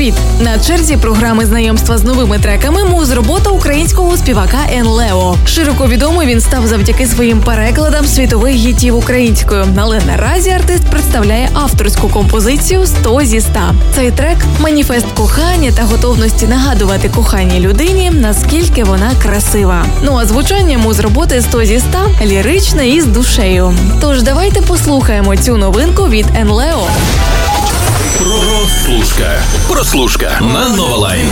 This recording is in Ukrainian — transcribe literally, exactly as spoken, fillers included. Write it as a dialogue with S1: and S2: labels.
S1: Привіт! На черзі програми знайомства з новими треками муз-робота українського співака Енлео. Широко відомий він став завдяки своїм перекладам світових гітів українською. Але наразі артист представляє авторську композицію «сто зі ста». Цей трек – маніфест кохання та готовності нагадувати коханій людині, наскільки вона красива. Ну а звучання муз-роботи «сто зі ста» ліричне і з душею. Тож давайте послухаємо цю новинку від Енлео.
S2: Прослушка. Прослушка на Нова Лайн.